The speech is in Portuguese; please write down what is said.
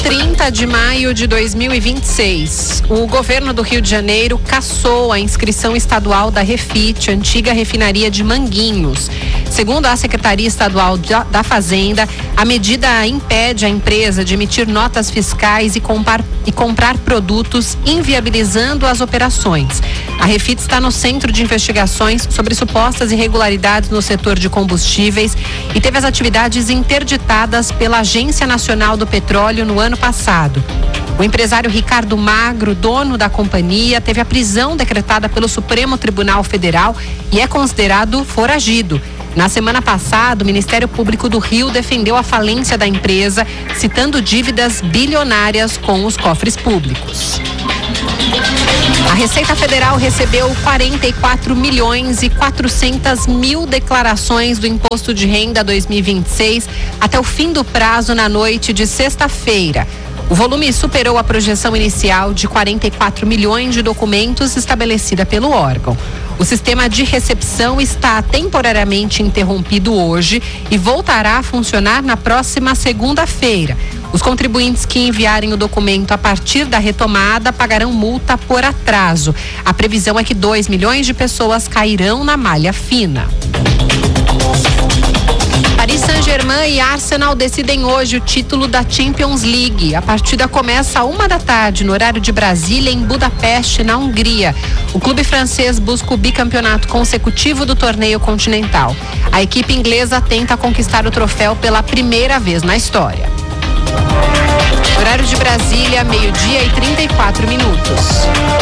30 de maio de 2026, o governo do Rio de Janeiro cassou a inscrição estadual da Refit, antiga refinaria de Manguinhos. Segundo a Secretaria Estadual da Fazenda, a medida impede a empresa de emitir notas fiscais e comprar produtos, inviabilizando as operações. A Refit está no centro de investigações sobre supostas irregularidades no setor de combustíveis e teve as atividades interditadas pela Agência Nacional do Petróleo no ano passado. O empresário Ricardo Magro, dono da companhia, teve a prisão decretada pelo Supremo Tribunal Federal e é considerado foragido. Na semana passada, o Ministério Público do Rio defendeu a falência da empresa, citando dívidas bilionárias com os cofres públicos. A Receita Federal recebeu 44 milhões e 400 mil declarações do Imposto de Renda 2026 até o fim do prazo na noite de sexta-feira. O volume superou a projeção inicial de 44 milhões de documentos estabelecida pelo órgão. O sistema de recepção está temporariamente interrompido hoje e voltará a funcionar na próxima segunda-feira. Os contribuintes que enviarem o documento a partir da retomada pagarão multa por atraso. A previsão é que 2 milhões de pessoas cairão na malha fina. Paris Saint-Germain e Arsenal decidem hoje o título da Champions League. A partida começa às 1h no horário de Brasília, em Budapeste, na Hungria. O clube francês busca o bicampeonato consecutivo do torneio continental. A equipe inglesa tenta conquistar o troféu pela primeira vez na história. Horário de Brasília, 12h34.